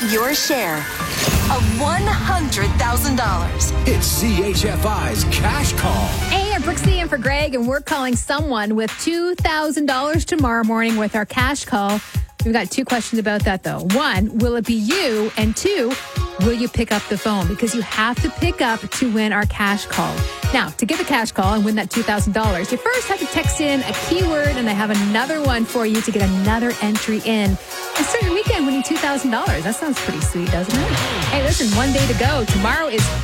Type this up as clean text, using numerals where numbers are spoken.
your share of $100,000. It's CHFI's Cash Call. Hey, I'm Brooksy in for Greg, and we're calling someone with $2,000 tomorrow morning with our cash call. We've got two questions about that, though. One, will it be you? And two, will you pick up the phone? Because you have to pick up to win our cash call. Now, to get the cash call and win that $2,000, you first have to text in a keyword, and I have another one for you to get another entry in. And start your weekend winning $2,000. That sounds pretty sweet, doesn't it? Hey, listen, one day to go. Tomorrow is